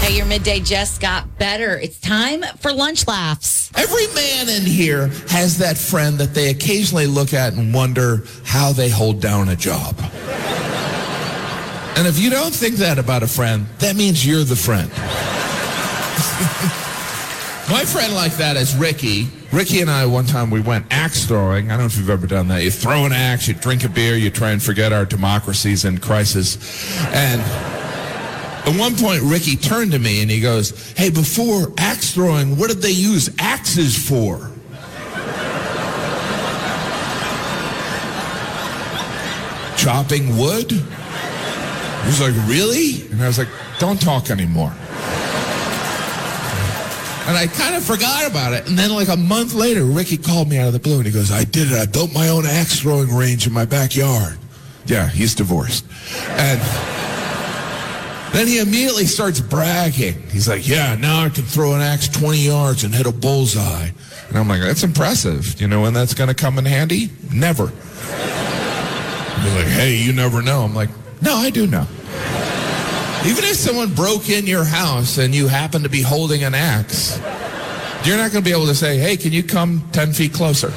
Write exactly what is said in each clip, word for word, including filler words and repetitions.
Okay, your midday just got better. It's time for lunch laughs. Every man in here has that friend that they occasionally look at and wonder how they hold down a job. And if you don't think that about a friend, that means you're the friend. My friend like that is Ricky. Ricky and I, one time, we went axe throwing. I don't know if you've ever done that. You throw an axe, you drink a beer, you try and forget our democracy's in crisis. And at one point, Ricky turned to me and he goes, hey, before axe throwing, what did they use axes for? Chopping wood? He was like, really? And I was like, don't talk anymore. And I kind of forgot about it. And then like a month later, Ricky called me out of the blue and he goes, I did it. I built my own axe throwing range in my backyard. Yeah, he's divorced. And then he immediately starts bragging. He's like, yeah, now I can throw an axe twenty yards and hit a bullseye. And I'm like, that's impressive. You know when that's going to come in handy? Never. He's like, hey, you never know. I'm like, no, I do know. Even if someone broke in your house and you happen to be holding an axe, you're not going to be able to say, hey, can you come ten feet closer?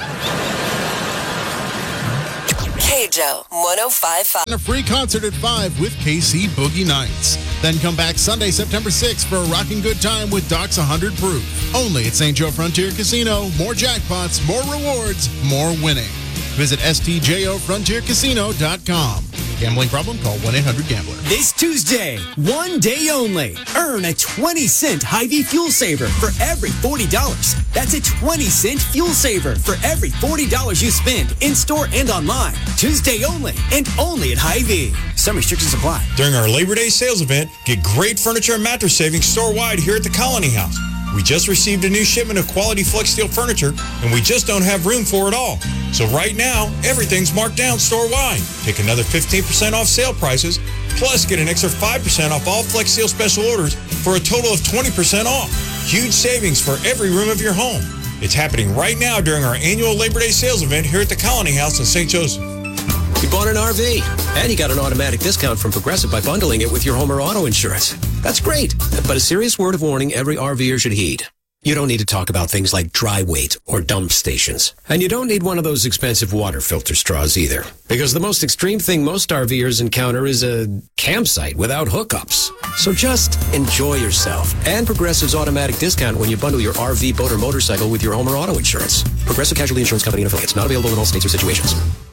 K J O one oh five point five. And a free concert at five with K C Boogie Nights. Then come back Sunday, September sixth for a rocking good time with Doc's one hundred Proof. Only at Saint Joe Frontier Casino. More jackpots, more rewards, more winning. Visit S T J O Frontier Casino dot com. Gambling problem? Call one eight hundred gambler. This Tuesday, one day only. Earn a twenty cent Hy-Vee fuel saver for every forty dollars. That's a twenty cent fuel saver for every forty dollars you spend in-store and online. Tuesday only, and only at Hy-Vee. Some restrictions apply. During our Labor Day sales event, get great furniture and mattress savings store-wide here at the Colony House. We just received a new shipment of quality Flex Steel furniture, and we just don't have room for it all. So right now, everything's marked down store-wide. Take another fifteen percent off sale prices, plus get an extra five percent off all Flex Steel special orders for a total of twenty percent off. Huge savings for every room of your home. It's happening right now during our annual Labor Day sales event here at the Colony House in Saint Joseph. You bought an R V, and you got an automatic discount from Progressive by bundling it with your home or auto insurance. That's great, but a serious word of warning every RVer should heed. You don't need to talk about things like dry weight or dump stations. And you don't need one of those expensive water filter straws either. Because the most extreme thing most RVers encounter is a campsite without hookups. So just enjoy yourself. And Progressive's automatic discount when you bundle your R V, boat, or motorcycle with your home or auto insurance. Progressive Casualty Insurance Company and affiliates. Not available in all states or situations.